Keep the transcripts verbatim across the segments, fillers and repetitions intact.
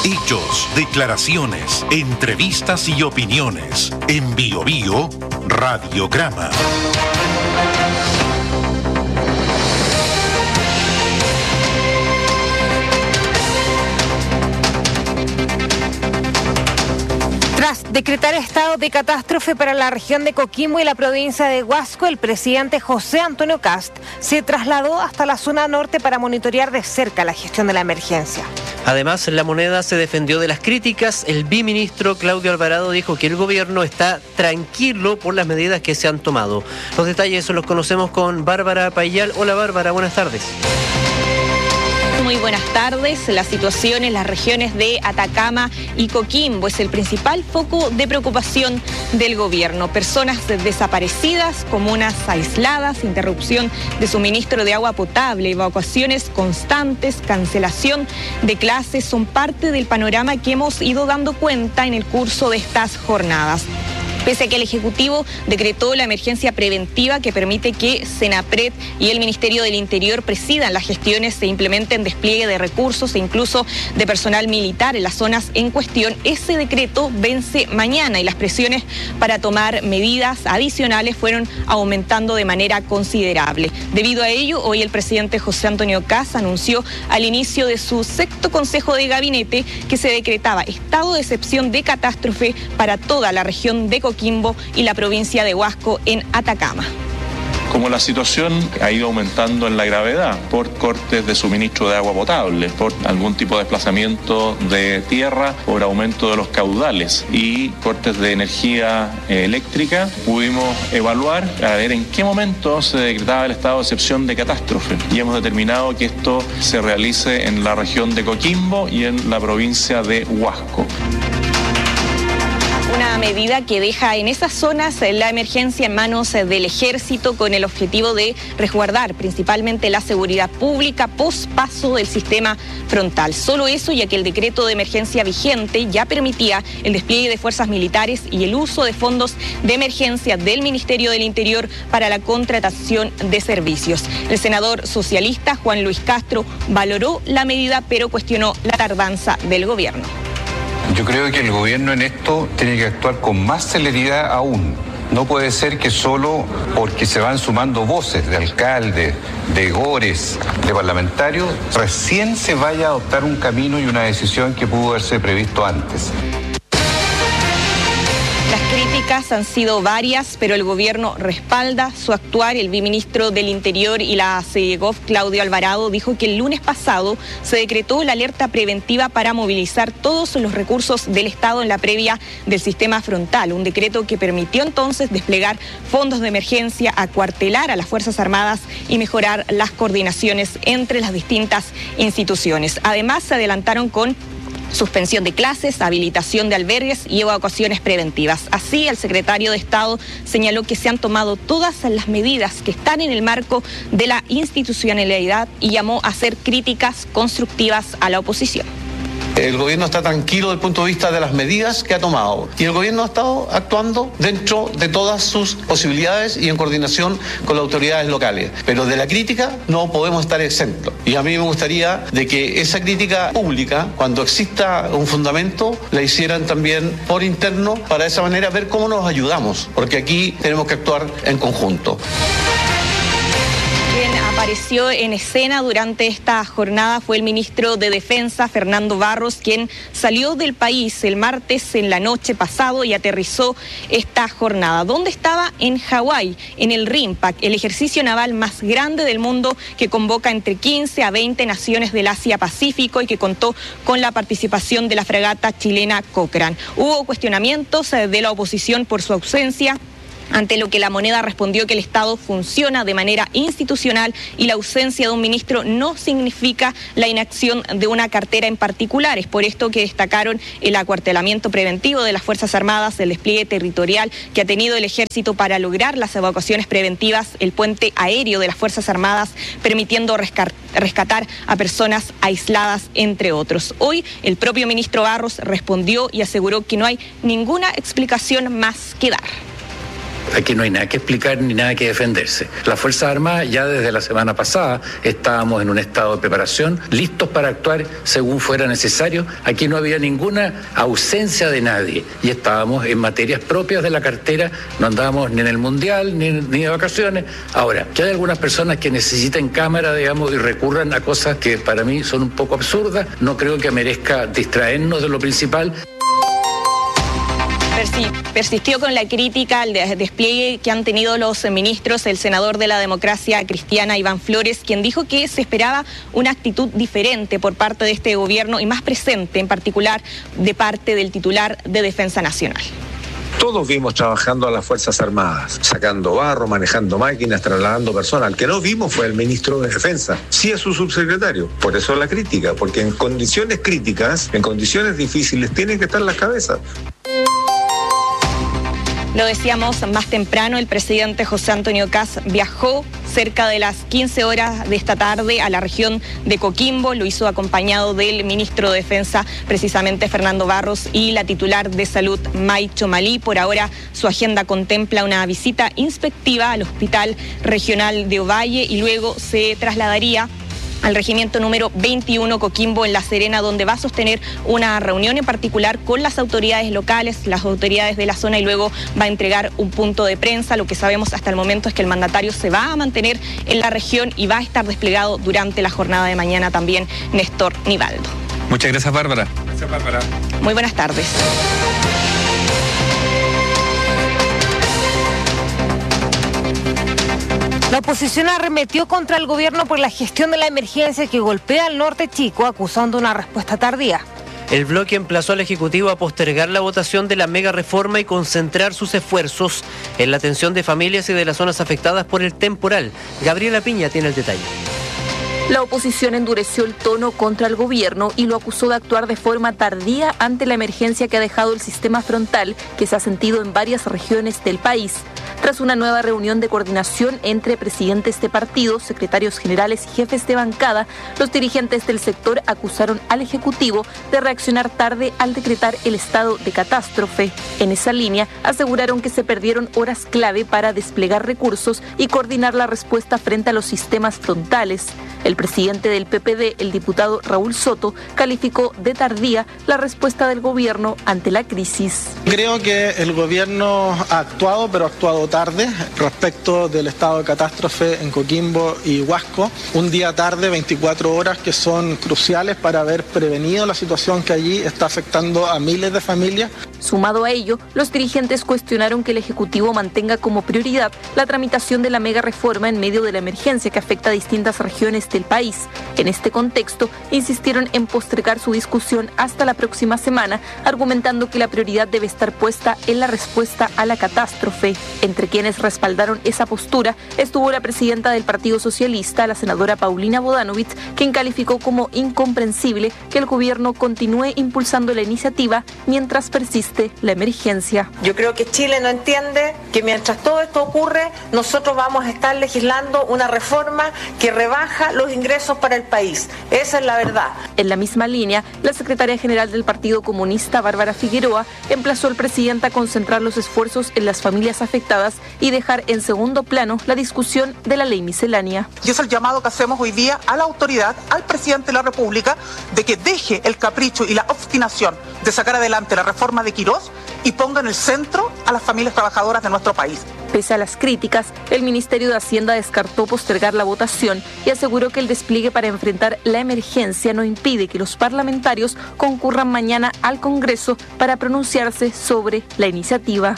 Hechos, declaraciones, entrevistas y opiniones. En Bio Bio, Radiograma. Tras decretar estado de catástrofe para la región de Coquimbo y la provincia de Huasco, el presidente José Antonio Kast se trasladó hasta la zona norte para monitorear de cerca la gestión de la emergencia. Además, La Moneda se defendió de las críticas. El viceministro Claudio Alvarado dijo que el gobierno está tranquilo por las medidas que se han tomado. Los detalles los conocemos con Bárbara Payal. Hola Bárbara, buenas tardes. Muy buenas tardes. La situación en las regiones de Atacama y Coquimbo es el principal foco de preocupación del gobierno. Personas desaparecidas, comunas aisladas, interrupción de suministro de agua potable, evacuaciones constantes, cancelación de clases son parte del panorama que hemos ido dando cuenta en el curso de estas jornadas. Pese a que el Ejecutivo decretó la emergencia preventiva que permite que Senapred y el Ministerio del Interior presidan las gestiones, se implementen despliegue de recursos e incluso de personal militar en las zonas en cuestión, ese decreto vence mañana y las presiones para tomar medidas adicionales fueron aumentando de manera considerable. Debido a ello, hoy el presidente José Antonio Kast anunció al inicio de su sexto Consejo de Gabinete que se decretaba estado de excepción de catástrofe para toda la región de Coquimbo Coquimbo y la provincia de Huasco en Atacama. Como la situación ha ido aumentando en la gravedad por cortes de suministro de agua potable, por algún tipo de desplazamiento de tierra, por aumento de los caudales y cortes de energía eléctrica, pudimos evaluar a ver en qué momento se decretaba el estado de excepción de catástrofe y hemos determinado que esto se realice en la región de Coquimbo y en la provincia de Huasco. Una medida que deja en esas zonas la emergencia en manos del Ejército con el objetivo de resguardar principalmente la seguridad pública post paso del sistema frontal. Solo eso, ya que el decreto de emergencia vigente ya permitía el despliegue de fuerzas militares y el uso de fondos de emergencia del Ministerio del Interior para la contratación de servicios. El senador socialista Juan Luis Castro valoró la medida, pero cuestionó la tardanza del gobierno. Yo creo que el gobierno en esto tiene que actuar con más celeridad aún. No puede ser que solo porque se van sumando voces de alcaldes, de gores, de parlamentarios, recién se vaya a adoptar un camino y una decisión que pudo haberse previsto antes. Las críticas han sido varias, pero el gobierno respalda su actuar. El viceministro del Interior y la CEGOV, Claudio Alvarado, dijo que el lunes pasado se decretó la alerta preventiva para movilizar todos los recursos del Estado en la previa del sistema frontal, un decreto que permitió entonces desplegar fondos de emergencia, acuartelar a las Fuerzas Armadas y mejorar las coordinaciones entre las distintas instituciones. Además, se adelantaron con suspensión de clases, habilitación de albergues y evacuaciones preventivas. Así, el secretario de Estado señaló que se han tomado todas las medidas que están en el marco de la institucionalidad y llamó a hacer críticas constructivas a la oposición. El gobierno está tranquilo desde el punto de vista de las medidas que ha tomado y el gobierno ha estado actuando dentro de todas sus posibilidades y en coordinación con las autoridades locales. Pero de la crítica no podemos estar exentos. Y a mí me gustaría de que esa crítica pública, cuando exista un fundamento, la hicieran también por interno para de esa manera ver cómo nos ayudamos, porque aquí tenemos que actuar en conjunto. Quien apareció en escena durante esta jornada fue el ministro de Defensa, Fernando Barros, quien salió del país el martes en la noche pasado y aterrizó esta jornada. ¿Dónde estaba? En Hawái, en el RIMPAC, el ejercicio naval más grande del mundo que convoca entre quince a veinte naciones del Asia-Pacífico y que contó con la participación de la fragata chilena Cochrane. Hubo cuestionamientos de la oposición por su ausencia, ante lo que La Moneda respondió que el Estado funciona de manera institucional y la ausencia de un ministro no significa la inacción de una cartera en particular. Es por esto que destacaron el acuartelamiento preventivo de las Fuerzas Armadas, el despliegue territorial que ha tenido el Ejército para lograr las evacuaciones preventivas, el puente aéreo de las Fuerzas Armadas permitiendo rescatar a personas aisladas, entre otros. Hoy el propio ministro Barros respondió y aseguró que no hay ninguna explicación más que dar. Aquí no hay nada que explicar ni nada que defenderse. Las Fuerzas Armadas ya desde la semana pasada estábamos en un estado de preparación, listos para actuar según fuera necesario. Aquí no había ninguna ausencia de nadie y estábamos en materias propias de la cartera, no andábamos ni en el mundial ni, ni de vacaciones. Ahora, que hay algunas personas que necesiten cámara, digamos, y recurran a cosas que para mí son un poco absurdas, no creo que merezca distraernos de lo principal. Persistió con la crítica al despliegue que han tenido los ministros el senador de la Democracia Cristiana, Iván Flores, quien dijo que se esperaba una actitud diferente por parte de este gobierno y más presente, en particular de parte del titular de Defensa Nacional. Todos vimos trabajando a las Fuerzas Armadas, sacando barro, manejando máquinas, trasladando personas. El que no vimos fue el ministro de Defensa, sí es su subsecretario. Por eso la crítica, porque en condiciones críticas, en condiciones difíciles, tienen que estar las cabezas. Lo decíamos más temprano, el presidente José Antonio Kast viajó cerca de las quince horas de esta tarde a la región de Coquimbo. Lo hizo acompañado del ministro de Defensa, precisamente Fernando Barros, y la titular de Salud, May Chomalí. Por ahora, su agenda contempla una visita inspectiva al Hospital Regional de Ovalle y luego se trasladaría al regimiento número veintiuno Coquimbo en La Serena, donde va a sostener una reunión en particular con las autoridades locales, las autoridades de la zona, y luego va a entregar un punto de prensa. Lo que sabemos hasta el momento es que el mandatario se va a mantener en la región y va a estar desplegado durante la jornada de mañana también Néstor Nivaldo. Muchas gracias, Bárbara. Gracias, Bárbara. Muy buenas tardes. La oposición arremetió contra el gobierno por la gestión de la emergencia que golpea al norte chico, acusando una respuesta tardía. El bloque emplazó al Ejecutivo a postergar la votación de la mega reforma y concentrar sus esfuerzos en la atención de familias y de las zonas afectadas por el temporal. Gabriela Piña tiene el detalle. La oposición endureció el tono contra el gobierno y lo acusó de actuar de forma tardía ante la emergencia que ha dejado el sistema frontal, que se ha sentido en varias regiones del país. Tras una nueva reunión de coordinación entre presidentes de partidos, secretarios generales y jefes de bancada, los dirigentes del sector acusaron al Ejecutivo de reaccionar tarde al decretar el estado de catástrofe. En esa línea, aseguraron que se perdieron horas clave para desplegar recursos y coordinar la respuesta frente a los sistemas frontales. El presidente del P P D, el diputado Raúl Soto, calificó de tardía la respuesta del gobierno ante la crisis. Creo que el gobierno ha actuado, pero ha actuado tarde respecto del estado de catástrofe en Coquimbo y Huasco. Un día tarde, veinticuatro horas que son cruciales para haber prevenido la situación que allí está afectando a miles de familias. Sumado a ello, los dirigentes cuestionaron que el Ejecutivo mantenga como prioridad la tramitación de la mega reforma en medio de la emergencia que afecta a distintas regiones del país. En este contexto, insistieron en postergar su discusión hasta la próxima semana, argumentando que la prioridad debe estar puesta en la respuesta a la catástrofe. Entre quienes respaldaron esa postura estuvo la presidenta del Partido Socialista, la senadora Paulina Bodanovich, quien calificó como incomprensible que el gobierno continúe impulsando la iniciativa mientras persiste la emergencia. Yo creo que Chile no entiende que mientras todo esto ocurre, nosotros vamos a estar legislando una reforma que rebaja los ingresos para el país. Esa es la verdad. En la misma línea, la secretaria general del Partido Comunista, Bárbara Figueroa, emplazó al presidente a concentrar los esfuerzos en las familias afectadas y dejar en segundo plano la discusión de la ley miscelánea. Y es el llamado que hacemos hoy día a la autoridad, al presidente de la República, de que deje el capricho y la obstinación de sacar adelante la reforma de Quirós y ponga en el centro a las familias trabajadoras de nuestro país. Pese a las críticas, el Ministerio de Hacienda descartó postergar la votación y aseguró que el despliegue para enfrentar la emergencia no impide que los parlamentarios concurran mañana al Congreso para pronunciarse sobre la iniciativa.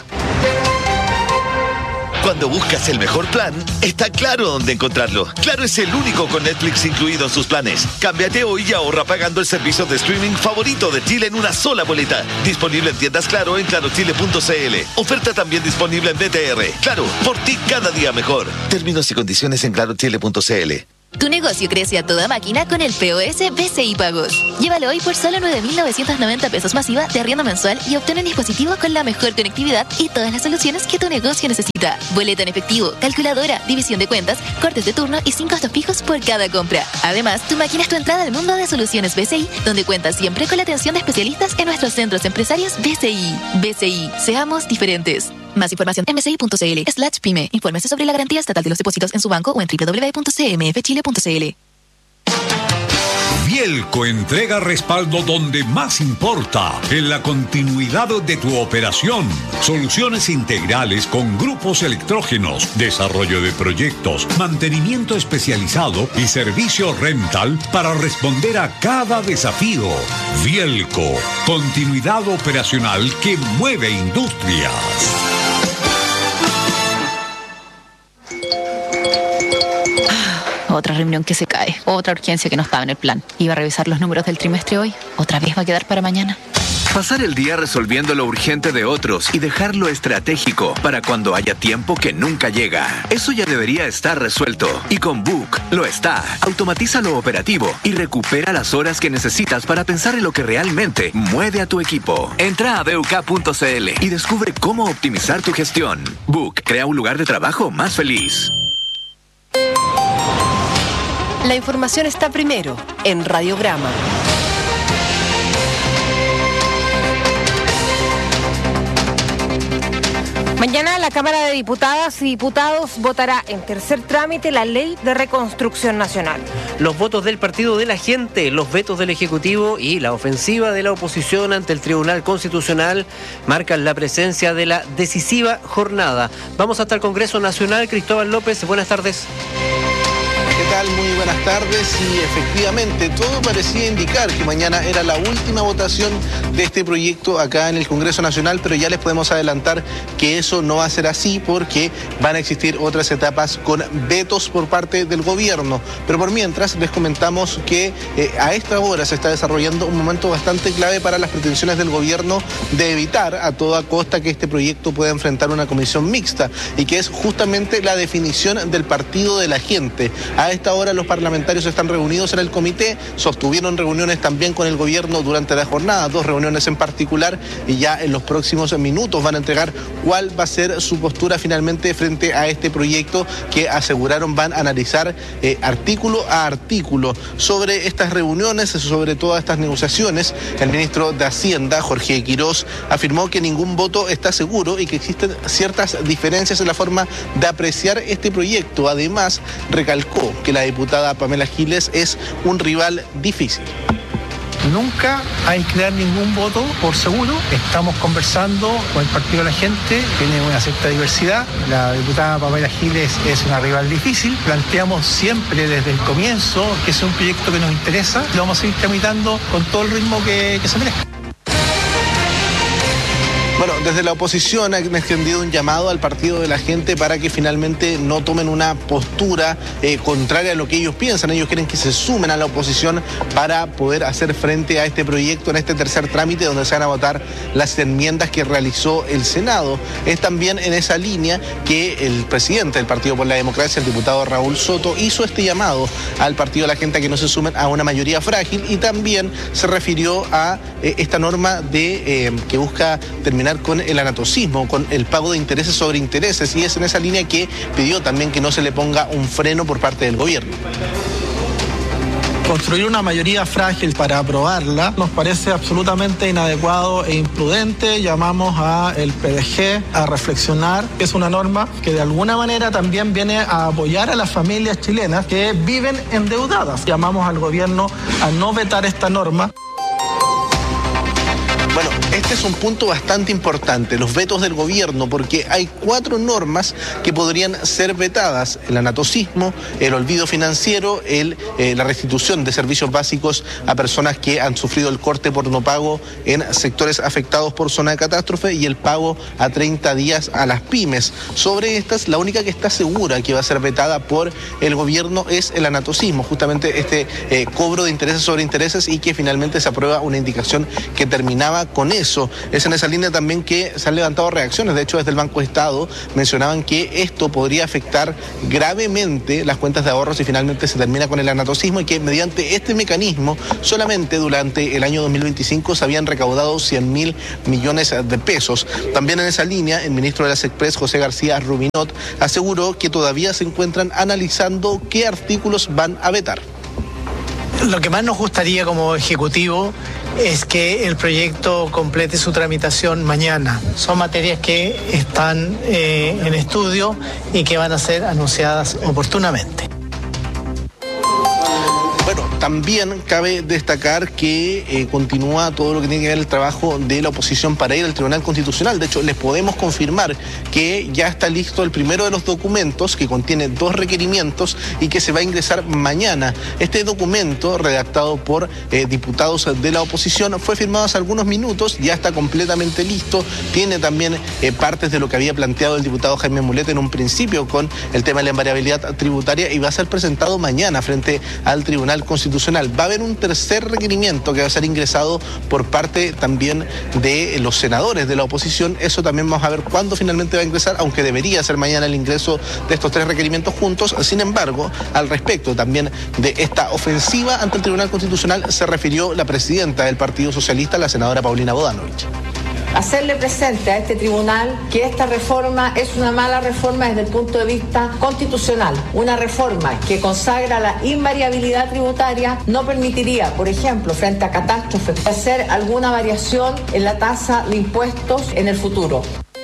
Cuando buscas el mejor plan, está Claro dónde encontrarlo. Claro es el único con Netflix incluido en sus planes. Cámbiate hoy y ahorra pagando el servicio de streaming favorito de Chile en una sola boleta. Disponible en tiendas Claro en claro chile punto c l. Oferta también disponible en B T R. Claro, por ti cada día mejor. Términos y condiciones en claro chile punto c l. Tu negocio crece a toda máquina con el P O S B C I Pagos. Llévalo hoy por solo nueve mil novecientos noventa pesos masiva de arriendo mensual y obtén un dispositivo con la mejor conectividad y todas las soluciones que tu negocio necesita. Boleta en efectivo, calculadora, división de cuentas, cortes de turno y sin costos fijos por cada compra. Además, tu máquina es tu entrada al mundo de soluciones B C I, donde cuentas siempre con la atención de especialistas en nuestros centros empresarios B C I. B C I, seamos diferentes. Más información en bci.cl slash pyme. Infórmese sobre la garantía estatal de los depósitos en su banco o en doble u doble u doble u punto c m f chile punto c l. Vielco entrega respaldo donde más importa, en la continuidad de tu operación. Soluciones integrales con grupos electrógenos, desarrollo de proyectos, mantenimiento especializado y servicio rental para responder a cada desafío. Vielco, continuidad operacional que mueve industrias. Otra reunión que se cae, otra urgencia que no estaba en el plan. Iba a revisar los números del trimestre hoy, otra vez va a quedar para mañana. Pasar el día resolviendo lo urgente de otros y dejar lo estratégico para cuando haya tiempo que nunca llega. Eso ya debería estar resuelto. Y con Book lo está. Automatiza lo operativo y recupera las horas que necesitas para pensar en lo que realmente mueve a tu equipo. Entra a b u k punto c l y descubre cómo optimizar tu gestión. Book crea un lugar de trabajo más feliz. La información está primero en Radiograma. Mañana la Cámara de Diputadas y Diputados votará en tercer trámite la Ley de Reconstrucción Nacional. Los votos del Partido de la Gente, los vetos del Ejecutivo y la ofensiva de la oposición ante el Tribunal Constitucional marcan la presencia de la decisiva jornada. Vamos hasta el Congreso Nacional. Cristóbal López, buenas tardes. ¿Qué tal? Muy buenas tardes. Y efectivamente todo parecía indicar que mañana era la última votación de este proyecto acá en el Congreso Nacional, pero ya les podemos adelantar que eso no va a ser así porque van a existir otras etapas con vetos por parte del gobierno. Pero por mientras les comentamos que eh, a esta hora se está desarrollando un momento bastante clave para las pretensiones del gobierno de evitar a toda costa que este proyecto pueda enfrentar una comisión mixta, y que es justamente la definición del Partido de la Gente. A esta hora los parlamentarios están reunidos en el comité, sostuvieron reuniones también con el gobierno durante la jornada, dos reuniones en particular, y ya en los próximos minutos van a entregar cuál va a ser su postura finalmente frente a este proyecto que aseguraron van a analizar eh, artículo a artículo. Sobre estas reuniones, sobre todas estas negociaciones, el ministro de Hacienda, Jorge Quirós, afirmó que ningún voto está seguro y que existen ciertas diferencias en la forma de apreciar este proyecto. Además, recalcó que la diputada Pamela Giles es un rival difícil. Nunca hay que dar ningún voto por seguro. Estamos conversando con el Partido de la Gente, tiene una cierta diversidad. La diputada Pamela Giles es una rival difícil. Planteamos siempre desde el comienzo que es un proyecto que nos interesa. Lo vamos a seguir tramitando con todo el ritmo que, que se merezca. Bueno, desde la oposición han extendido un llamado al Partido de la Gente para que finalmente no tomen una postura eh, contraria a lo que ellos piensan. Ellos quieren que se sumen a la oposición para poder hacer frente a este proyecto en este tercer trámite donde se van a votar las enmiendas que realizó el Senado. Es también en esa línea que el presidente del Partido por la Democracia, el diputado Raúl Soto, hizo este llamado al Partido de la Gente a que no se sumen a una mayoría frágil, y también se refirió a eh, esta norma de eh, que busca terminar con el anatocismo, con el pago de intereses sobre intereses, y es en esa línea que pidió también que no se le ponga un freno por parte del gobierno. Construir una mayoría frágil para aprobarla nos parece absolutamente inadecuado e imprudente. Llamamos al P D G a reflexionar. Es una norma que de alguna manera también viene a apoyar a las familias chilenas que viven endeudadas. Llamamos al gobierno a no vetar esta norma. Bueno, este es un punto bastante importante, los vetos del gobierno, porque hay cuatro normas que podrían ser vetadas: el anatocismo, el olvido financiero, el, eh, la restitución de servicios básicos a personas que han sufrido el corte por no pago en sectores afectados por zona de catástrofe, y el pago a treinta días a las pymes. Sobre estas, la única que está segura que va a ser vetada por el gobierno es el anatocismo, justamente este eh, cobro de intereses sobre intereses, y que finalmente se aprueba una indicación que terminaba con eso. Es en esa línea también que se han levantado reacciones. De hecho, desde el Banco de Estado mencionaban que esto podría afectar gravemente las cuentas de ahorros si finalmente se termina con el anatocismo, y que mediante este mecanismo solamente durante el año dos mil veinticinco se habían recaudado cien mil millones de pesos. También en esa línea, el ministro de las Express, José García Rubinot, aseguró que todavía se encuentran analizando qué artículos van a vetar. Lo que más nos gustaría como Ejecutivo es que el proyecto complete su tramitación mañana. Son materias que están eh, en estudio y que van a ser anunciadas oportunamente. Bueno, también cabe destacar que eh, continúa todo lo que tiene que ver el trabajo de la oposición para ir al Tribunal Constitucional. De hecho, les podemos confirmar que ya está listo el primero de los documentos, que contiene dos requerimientos y que se va a ingresar mañana. Este documento, redactado por eh, diputados de la oposición, fue firmado hace algunos minutos, ya está completamente listo. Tiene también eh, partes de lo que había planteado el diputado Jaime Mulet en un principio con el tema de la invariabilidad tributaria y va a ser presentado mañana frente al Tribunal Constitucional. Va a haber un tercer requerimiento que va a ser ingresado por parte también de los senadores de la oposición. Eso también vamos a ver cuándo finalmente va a ingresar, aunque debería ser mañana el ingreso de estos tres requerimientos juntos. Sin embargo, al respecto también de esta ofensiva ante el Tribunal Constitucional se refirió la presidenta del Partido Socialista, la senadora Paulina Bodanovich. Hacerle presente a este tribunal que esta reforma es una mala reforma desde el punto de vista constitucional. Una reforma que consagra la invariabilidad tributaria no permitiría, por ejemplo, frente a catástrofes, hacer alguna variación en la tasa de impuestos en el futuro.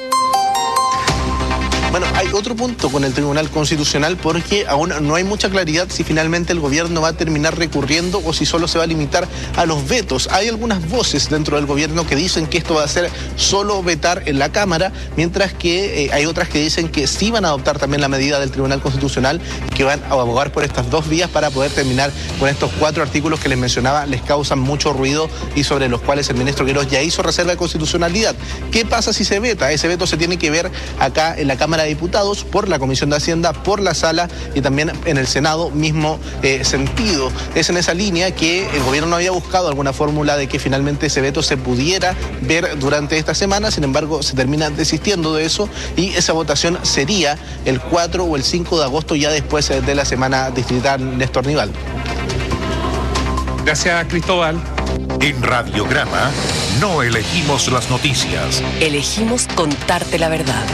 Bueno, hay otro punto con el Tribunal Constitucional porque aún no hay mucha claridad si finalmente el gobierno va a terminar recurriendo o si solo se va a limitar a los vetos. Hay algunas voces dentro del gobierno que dicen que esto va a ser solo vetar en la Cámara, mientras que eh, hay otras que dicen que sí van a adoptar también la medida del Tribunal Constitucional, que van a abogar por estas dos vías para poder terminar con estos cuatro artículos que les mencionaba, les causan mucho ruido y sobre los cuales el ministro Queiroz ya hizo reserva de constitucionalidad. ¿Qué pasa si se veta? Ese veto se tiene que ver acá en la Cámara de Diputados, por la Comisión de Hacienda, por la Sala y también en el Senado, mismo eh, sentido. Es en esa línea que el gobierno no había buscado alguna fórmula de que finalmente ese veto se pudiera ver durante esta semana. Sin embargo, se termina desistiendo de eso y esa votación sería el cuatro o el cinco de agosto, ya después de la semana distrital Néstor Nival. Gracias, Cristóbal. En Radiograma no elegimos las noticias. Elegimos contarte la verdad.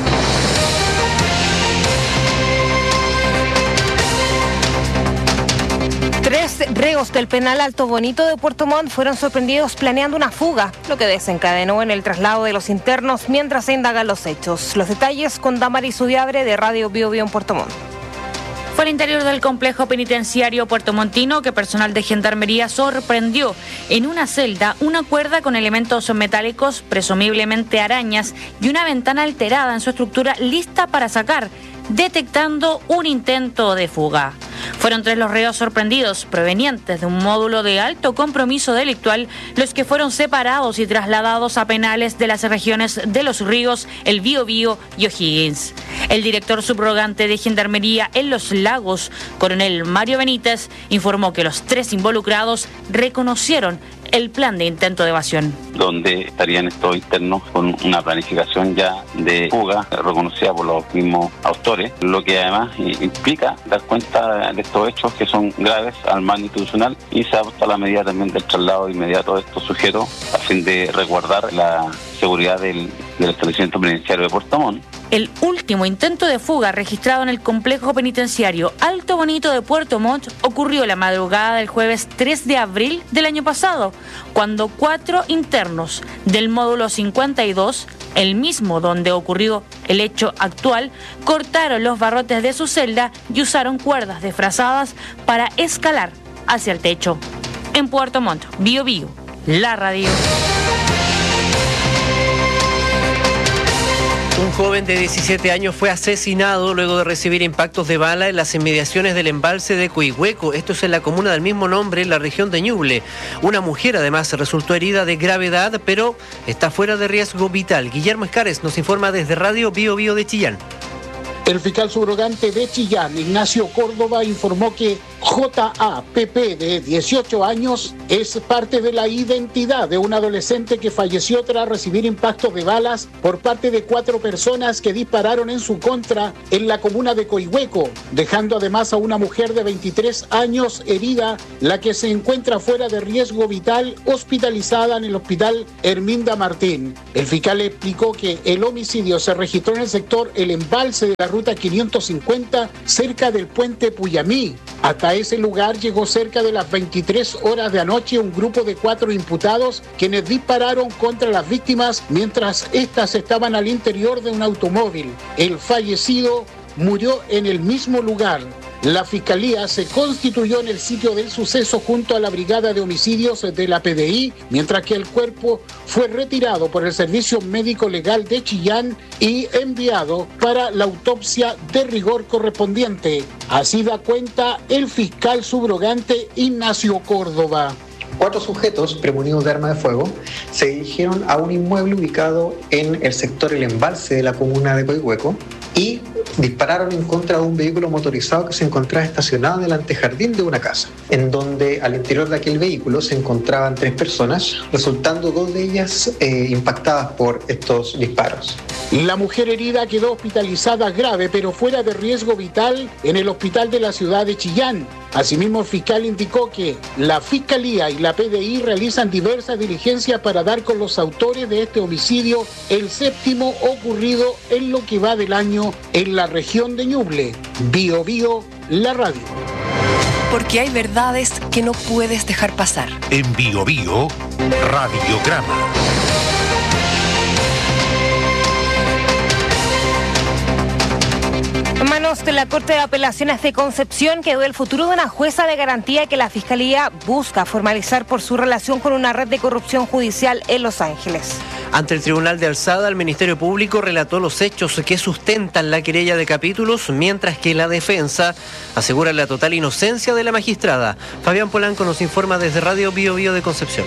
Tres reos del penal Alto Bonito de Puerto Montt fueron sorprendidos planeando una fuga, lo que desencadenó en el traslado de los internos mientras se indagan los hechos. Los detalles con Damaris Udiabre de Radio Bio Bio en Puerto Montt. Fue al interior del complejo penitenciario puertomontino que personal de gendarmería sorprendió en una celda una cuerda con elementos metálicos, presumiblemente arañas, y una ventana alterada en su estructura lista para sacar, detectando un intento de fuga. Fueron tres los reos sorprendidos, provenientes de un módulo de alto compromiso delictual, los que fueron separados y trasladados a penales de las regiones de Los Ríos, El Biobío y O'Higgins. El director subrogante de Gendarmería en Los Lagos, coronel Mario Benítez, informó que los tres involucrados reconocieron el plan de intento de evasión. Donde estarían estos internos con una planificación ya de fuga reconocida por los mismos autores, lo que además implica dar cuenta de estos hechos que son graves al mal institucional y se adopta la medida también del traslado inmediato de estos sujetos a fin de resguardar la seguridad del, del establecimiento penitenciario de Puerto Montt. El último intento de fuga registrado en el complejo penitenciario Alto Bonito de Puerto Montt ocurrió la madrugada del jueves tres de abril del año pasado, cuando cuatro internos del módulo cincuenta y dos, el mismo donde ocurrió el hecho actual, cortaron los barrotes de su celda y usaron cuerdas desfrazadas para escalar hacia el techo. En Puerto Montt, Bio Bio, la radio. Un joven de diecisiete años fue asesinado luego de recibir impactos de bala en las inmediaciones del embalse de Coihueco. Esto es en la comuna del mismo nombre, en la región de Ñuble. Una mujer además resultó herida de gravedad, pero está fuera de riesgo vital. Guillermo Escares nos informa desde Radio Bio Bio de Chillán. El fiscal subrogante de Chillán, Ignacio Córdoba, informó que J A P P, de dieciocho años, es parte de la identidad de un adolescente que falleció tras recibir impactos de balas por parte de cuatro personas que dispararon en su contra en la comuna de Coihueco, dejando además a una mujer de veintitrés años herida, la que se encuentra fuera de riesgo vital, hospitalizada en el hospital Herminda Martín. El fiscal explicó que el homicidio se registró en el sector El Embalse de la ruta quinientos cincuenta cerca del puente Puyamí. Hasta ese lugar llegó cerca de las veintitrés horas de anoche un grupo de cuatro imputados quienes dispararon contra las víctimas mientras éstas estaban al interior de un automóvil. El fallecido murió en el mismo lugar. La Fiscalía se constituyó en el sitio del suceso junto a la Brigada de Homicidios de la P D I, mientras que el cuerpo fue retirado por el Servicio Médico Legal de Chillán y enviado para la autopsia de rigor correspondiente. Así da cuenta el fiscal subrogante Ignacio Córdoba. Cuatro sujetos premunidos de arma de fuego se dirigieron a un inmueble ubicado en el sector El Embalse de la comuna de Coihueco y dispararon en contra de un vehículo motorizado que se encontraba estacionado en el antejardín de una casa, en donde al interior de aquel vehículo se encontraban tres personas, resultando dos de ellas eh, impactadas por estos disparos. La mujer herida quedó hospitalizada grave, pero fuera de riesgo vital en el hospital de la ciudad de Chillán. Asimismo, el fiscal indicó que la Fiscalía y la P D I realizan diversas diligencias para dar con los autores de este homicidio, el séptimo ocurrido en lo que va del año en la región de Ñuble. Bio Bio, la radio. Porque hay verdades que no puedes dejar pasar. En Bio Bio, Radiograma. En manos de la Corte de Apelaciones de Concepción quedó el futuro de una jueza de garantía que la Fiscalía busca formalizar por su relación con una red de corrupción judicial en Los Ángeles. Ante el Tribunal de Alzada, el Ministerio Público relató los hechos que sustentan la querella de capítulos, mientras que la defensa asegura la total inocencia de la magistrada. Fabián Polanco nos informa desde Radio Bio Bio de Concepción.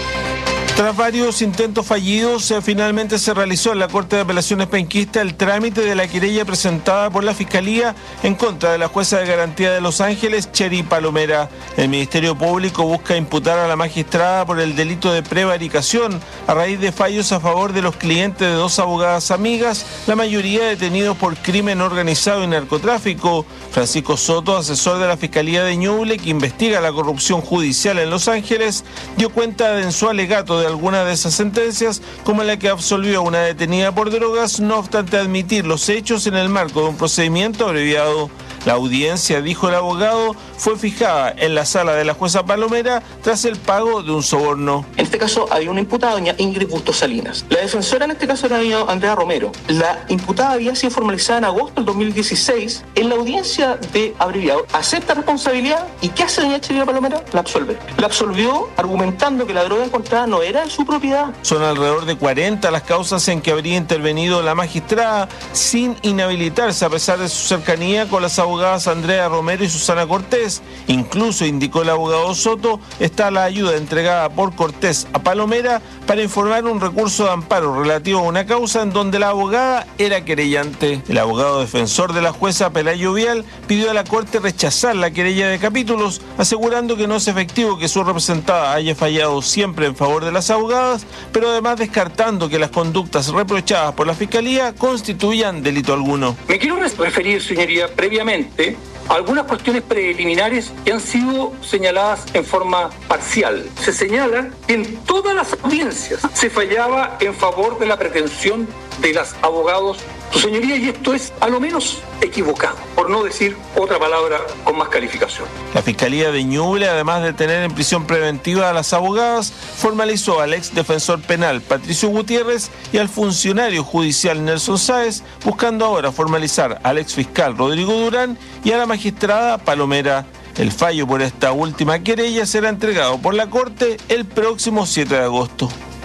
Tras varios intentos fallidos, eh, finalmente se realizó en la Corte de Apelaciones penquista el trámite de la querella presentada por la Fiscalía en contra de la jueza de garantía de Los Ángeles, Cheri Palomera. El Ministerio Público busca imputar a la magistrada por el delito de prevaricación a raíz de fallos a favor de los clientes de dos abogadas amigas, la mayoría detenidos por crimen organizado y narcotráfico. Francisco Soto, asesor de la Fiscalía de Ñuble, que investiga la corrupción judicial en Los Ángeles, dio cuenta en su alegato de alguna de esas sentencias, como la que absolvió a una detenida por drogas, no obstante admitir los hechos en el marco de un procedimiento abreviado. La audiencia, dijo el abogado, fue fijada en la sala de la jueza Palomera tras el pago de un soborno. En este caso había una imputada, doña Ingrid Bustos Salinas. La defensora en este caso era doña Andrea Romero. La imputada había sido formalizada en agosto del dos mil dieciséis. En la audiencia de abreviado acepta responsabilidad. ¿Y qué hace doña Cheri Palomera? La absolve. La absolvió argumentando que la droga encontrada no era de su propiedad. Son alrededor de cuarenta las causas en que habría intervenido la magistrada sin inhabilitarse a pesar de su cercanía con las abogadas Andrea Romero y Susana Cortés. Incluso, indicó el abogado Soto, está la ayuda entregada por Cortés a Palomera para informar un recurso de amparo relativo a una causa en donde la abogada era querellante. El abogado defensor de la jueza Pelayo Vial pidió a la Corte rechazar la querella de capítulos, asegurando que no es efectivo que su representada haya fallado siempre en favor de las abogadas, pero además descartando que las conductas reprochadas por la Fiscalía constituyan delito alguno. Me quiero referir, señoría, previamente algunas cuestiones preliminares que han sido señaladas en forma parcial. Se señala que en todas las audiencias se fallaba en favor de la pretensión de los abogados. Su señoría, y esto es a lo menos equivocado, por no decir otra palabra con más calificación. La Fiscalía de Ñuble, además de tener en prisión preventiva a las abogadas, formalizó al ex defensor penal Patricio Gutiérrez y al funcionario judicial Nelson Sáez, buscando ahora formalizar al ex fiscal Rodrigo Durán y a la magistrada Palomera. El fallo por esta última querella será entregado por la Corte el próximo siete de agosto.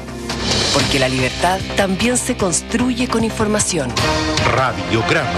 Porque la libertad también se construye con información. Radiograma.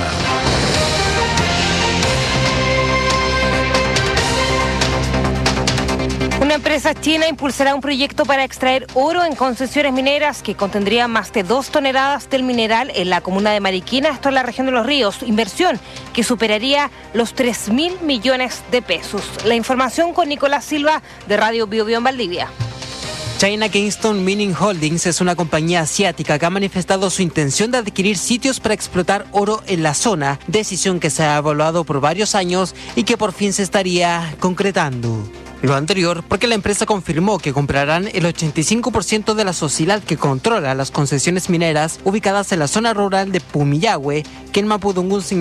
Una empresa china impulsará un proyecto para extraer oro en concesiones mineras que contendría más de dos toneladas del mineral en la comuna de Mariquina, esto en la región de Los Ríos. Inversión que superaría los tres mil millones de pesos. La información con Nicolás Silva de Radio Bio Bio en Valdivia. China Kingston Mining Holdings es una compañía asiática que ha manifestado su intención de adquirir sitios para explotar oro en la zona, decisión que se ha evaluado por varios años y que por fin se estaría concretando. Lo anterior porque la empresa confirmó que comprarán el ochenta y cinco por ciento de la sociedad que controla las concesiones mineras ubicadas en la zona rural de Pumillahue, que en Mapudungun significa